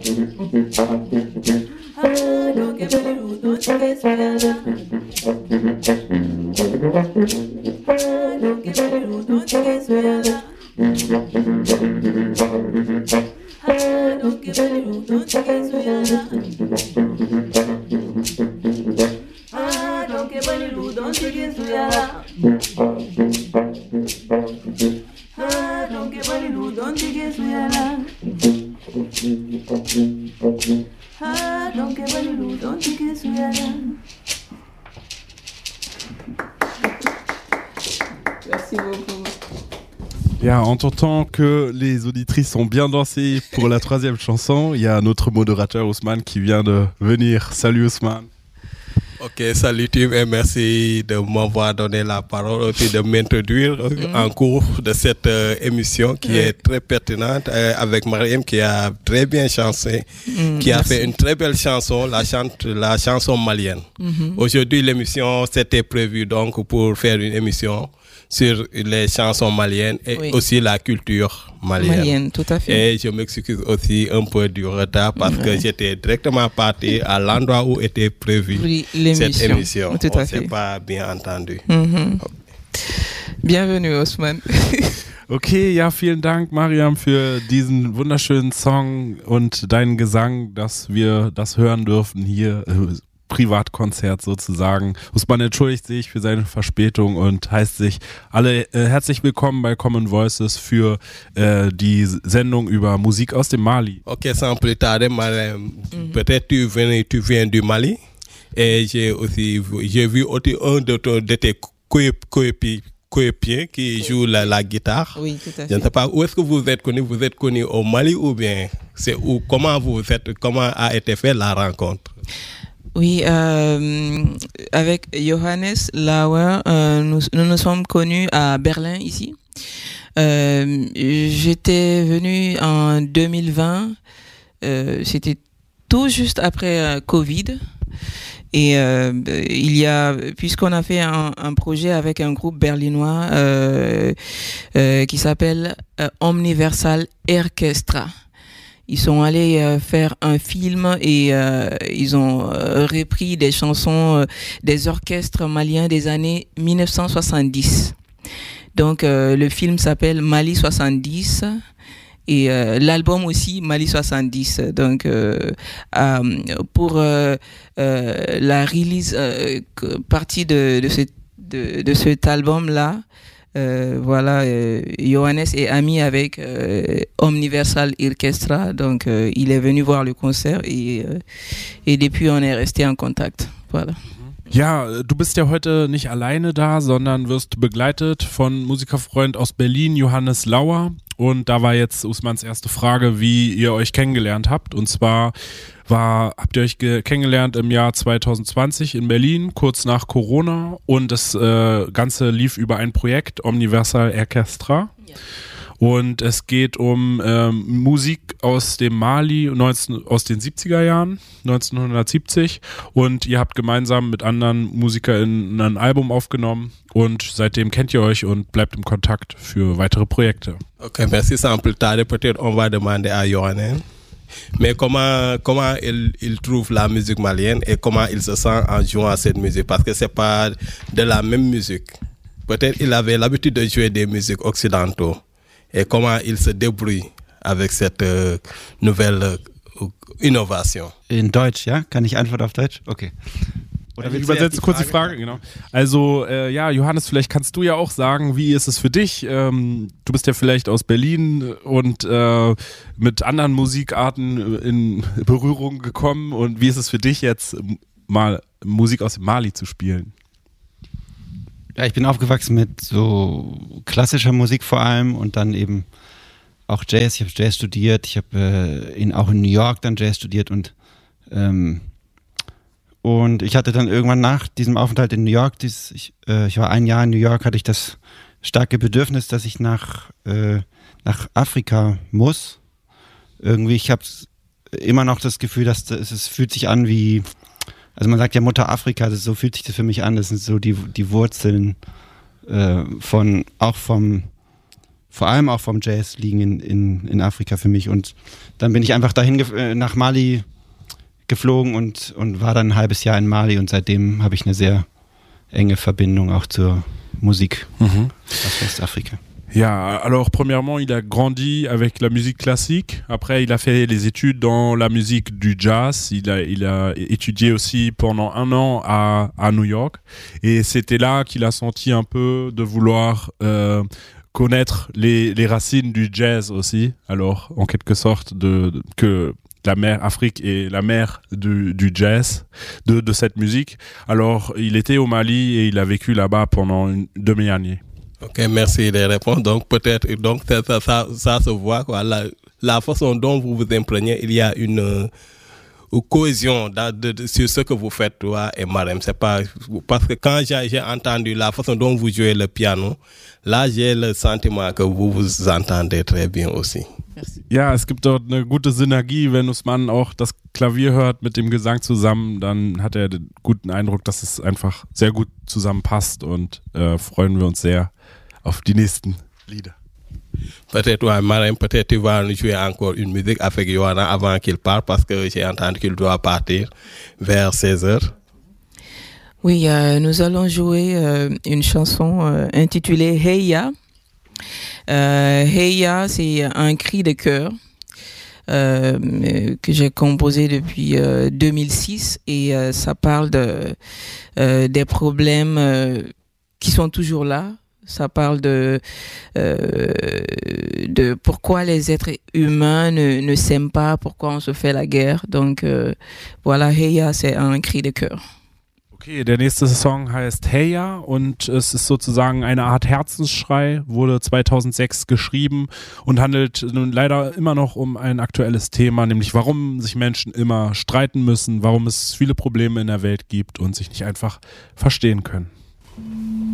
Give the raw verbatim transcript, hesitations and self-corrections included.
Merci beaucoup. Ja, en t'entend que les auditrices ont bien dansé pour la troisième chanson. Il y a notre modérateur Ousmane qui vient de venir. Salut Ousmane. Ok, salut Tim et merci de m'avoir donné la parole et de m'introduire mmh. en cours de cette euh, émission qui mmh. est très pertinente euh, avec Mariam qui a très bien chanté, mmh, qui a merci. fait une très belle chanson, la, chante, la chanson malienne. Mmh. Aujourd'hui, l'émission s'était prévue donc pour faire une émission sur les chansons maliennes et oui. aussi la culture malienne. Malienne, tout à fait. Et je m'excuse aussi un peu du retard parce ouais. que j'étais directement parti à l'endroit où était prévue oui, cette émission. Tout On à ne fait. s'est pas bien entendu. Mm-hmm. Bienvenue, Ousmane. Okay, ja, vielen Dank, Mariam, für diesen wunderschönen Song und deinen Gesang, dass wir das hören dürfen hier. Privatkonzert sozusagen. Ousmane entschuldigt sich für seine Verspätung und heißt sich alle äh, herzlich willkommen bei Common Voices für äh, die Sendung über Musik aus dem Mali. Ok, sans plus tarder, Mariam, mm-hmm. peut-être tu viens, tu viens du Mali et j'ai aussi j'ai vu aussi un de, de tes coéquipiers qui joue la, la guitare. Oui, tout à fait. Je ne sais pas où est-ce que vous êtes connu. Vous êtes connu au Mali ou bien c'est où? Comment vous êtes? Comment a été fait la rencontre? Oui, euh, avec Johannes Lauer, euh, nous, nous nous sommes connus à Berlin, ici. Euh, j'étais venu en deux mille vingt, euh, c'était tout juste après euh, Covid. Et euh, il y a, puisqu'on a fait un, un projet avec un groupe berlinois euh, euh, qui s'appelle euh, Omniversal Orchestra. Ils sont allés euh, faire un film et euh, ils ont euh, repris des chansons euh, des orchestres maliens des années dix-neuf cent soixante-dix. Donc euh, le film s'appelle Mali soixante-dix et euh, l'album aussi Mali soixante-dix. Donc euh, euh, pour euh, euh, la release euh, partie de, de, ce, de, de cet album-là, Euh, voilà, euh, Johannes est ami avec euh, Omniversal Orchestra, donc euh, il est venu voir le concert et, euh, et depuis on est resté en contact. Voilà. Ja, du bist ja heute nicht alleine da, sondern wirst begleitet von Musikerfreund aus Berlin, Johannes Lauer. Und da war jetzt Ousmanes erste Frage, wie ihr euch kennengelernt habt. Und zwar war, habt ihr euch ge- kennengelernt im Jahr zwanzig zwanzig in Berlin, kurz nach Corona. Und das äh, Ganze lief über ein Projekt, Omniversal Orchestra. Ja. Und es geht um ähm, Musik aus dem Mali neunzehn, aus den siebziger Jahren, neunzehnhundertsiebzig. Und ihr habt gemeinsam mit anderen MusikerInnen ein Album aufgenommen. Und seitdem kennt ihr euch und bleibt im Kontakt für weitere Projekte. Ok, merci. Sans plus tarder, peut-être on va demander à Johannes. Mais comment, comment il, il trouve la musique malienne et comment il se sent en jouant à cette musique? Parce que c'est pas de la même musique. Peut-être il avait l'habitude de jouer des musiques occidentaux. Et comment il se débrouille avec cette euh, nouvelle euh, Innovation. In Deutsch, ja? Kann ich Antwort auf Deutsch? Okay. Oder ich übersetze kurz die Frage, genau. Also, äh, ja, Johannes, vielleicht kannst du ja auch sagen, wie ist es für dich? Ähm, du bist ja vielleicht aus Berlin und äh, mit anderen Musikarten in Berührung gekommen. Und wie ist es für dich jetzt, mal Musik aus Mali zu spielen? Ja, ich bin aufgewachsen mit so klassischer Musik vor allem und dann eben auch Jazz. Ich habe Jazz studiert, ich habe äh, in, auch in New York dann Jazz studiert und ähm, und ich hatte dann irgendwann nach diesem Aufenthalt in New York, dieses, ich, äh, ich war ein Jahr in New York, hatte ich das starke Bedürfnis, dass ich nach, äh, nach Afrika muss. Irgendwie, ich habe immer noch das Gefühl, dass das, es fühlt sich an wie, also man sagt ja Mutter Afrika, das, so fühlt sich das für mich an, das sind so die, die Wurzeln äh, von, auch vom, vor allem auch vom Jazz liegen in, in, in Afrika für mich. Und dann bin ich einfach dahin gef- nach Mali geflogen und, und war dann ein halbes Jahr in Mali und seitdem habe ich eine sehr enge Verbindung auch zur Musik Mhm. aus Westafrika. Ja, alors premièrement, il a grandi avec la musique classique. Après, il a fait les études dans la musique du jazz. Il a, il a étudié aussi pendant un an à, à New York. Et c'était là qu'il a senti un peu de vouloir euh, connaître les, les racines du jazz aussi. Alors, en quelque sorte, de, de que la mère Afrique est la mère du, du jazz, de, de cette musique. Alors, il était au Mali et il a vécu là-bas pendant une demi-année. Ok, merci des réponses. Donc peut-être, donc ça, ça, ça, ça se voit quoi. La, la façon dont vous vous imprégnez, il y a une, euh, une cohésion dans, de, de, sur ce que vous faites toi et Marème. C'est pas parce que quand j'ai, j'ai entendu la façon dont vous jouez le piano, là j'ai le sentiment que vous vous entendez très bien aussi. Merci. Ja, es gibt dort eine gute Synergie, wenn Usman auch das Klavier hört mit dem Gesang zusammen, dann hat er den guten Eindruck, dass es einfach sehr gut zusammenpasst und äh, freuen wir uns sehr auf die nächsten Lieder. Peut-être, ouais, Marème, peut-être tu vas nous jouer encore une musique avec Yohana avant qu'il parte parce que j'ai entendu qu'il doit partir vers seize heures. Oui, euh, nous allons jouer euh, une chanson euh, intitulée Hey Ya. Euh, hey Ya, c'est un cri de cœur euh, que j'ai composé depuis euh, deux mille six et euh, ça parle de, euh, des problèmes euh, qui sont toujours là. Ça parle de, euh, de pourquoi les êtres humains ne, ne s'aiment pas, pourquoi on se fait la guerre. Donc euh, voilà, Hey Ya, c'est un cri de cœur. Okay, der nächste Song heißt Hey Ya und es ist sozusagen eine Art Herzensschrei, wurde zweitausendsechs geschrieben und handelt nun leider immer noch um ein aktuelles Thema, nämlich warum sich Menschen immer streiten müssen, warum es viele Probleme in der Welt gibt und sich nicht einfach verstehen können.